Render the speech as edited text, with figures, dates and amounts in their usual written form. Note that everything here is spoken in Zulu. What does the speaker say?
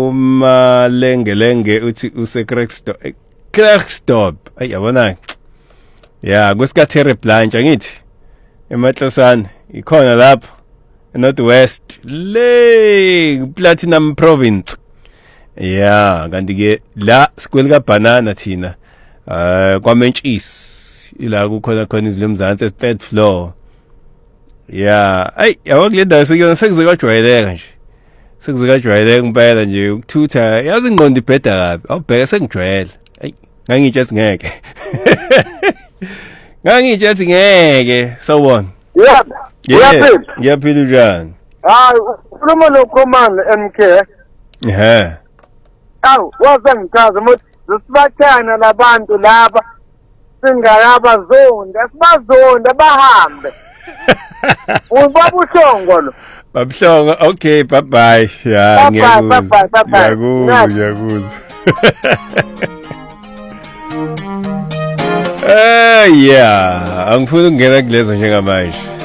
umalengelenge uthi use Klerksdorp yabona ya kusikathere Blanche ngithi eMatlosana ikhona lapho eNorthwest le Platinum Province ya kanti ke la sikwelika banana thina kwaMentshisi ila kukhona khona izilumzansi e3rd floor ya yabo kule ndawo sekuzekajwayeleka nje sekuzekajwayeleka impela nje ukuthutha yazi ingqondo ibheda kabi awubheka sengijwayele ngangitshe singeke ngangitshe ngeke sawubona Uyaphila? Ngiyaphila njani? Hayi, ukhuluma noKhomani MK. Awu, wazangichaza ukuthi sisibathana labantu laba singayabazonda, sibazonda bahambe. Ubabuhlongo lo. Babuhlongo, okay, bye bye. Ya, ngiyakuzwa. Yeah, angifuni ukungena kulezo njengamanje.